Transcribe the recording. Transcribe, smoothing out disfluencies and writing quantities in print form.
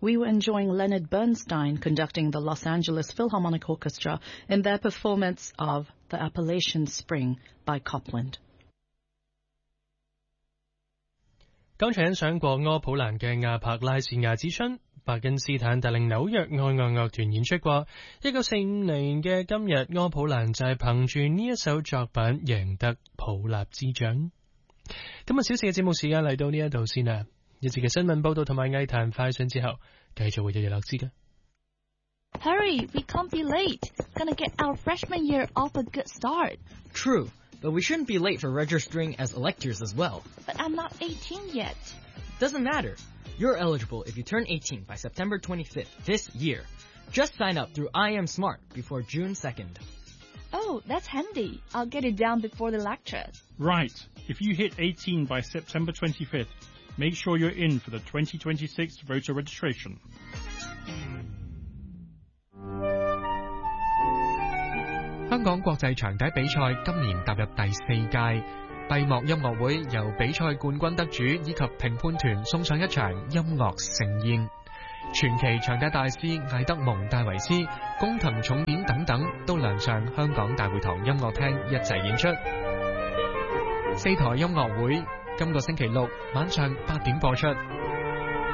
we were enjoying Leonard Bernstein conducting the Los Angeles Philharmonic Orchestra in their performance of The Appalachian Spring by Copland. 剛才欣賞過柯普蘭嘅亞柏拉斯亞之春，伯根斯坦帶領紐約愛樂樂團演出過。1945年嘅今日，柯普蘭就係憑住呢一首作品贏得普立茲獎。今日小時嘅節目時間嚟到呢一度先啦，一節嘅新聞報道同埋藝壇快訊之後，繼續會日日樂知嘅。 Hurry, we can't be late. Gonna get our freshman year off a good start. True, but we shouldn't be late for registering as electors as well. But I'm not 18 yet. Doesn't matter. You're eligible if you turn 18 by September 25th this year. Just sign up through I Am Smart before June 2nd. Oh, that's handy. I'll get it down before the lecture. Right. If you hit 18 by September 25th, make sure you're in for the 2026 voter registration. 香港國際長笛比賽今年踏入第4屆，閉幕音樂會由比賽冠軍得主以及評判團送上一場音樂盛宴。傳奇長笛大師艾德蒙戴維斯、工藤重典等等都亮相香港大會堂音樂廳一齊演出。4台音樂會今個星期六晚上8點播出。